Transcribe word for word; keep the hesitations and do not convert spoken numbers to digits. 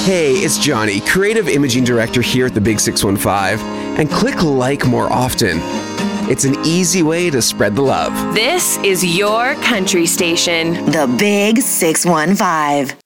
Hey, it's Johnny, creative imaging director here at the Big six one five, and click like more often. It's an easy way to spread the love. This is your country station. The Big six one five.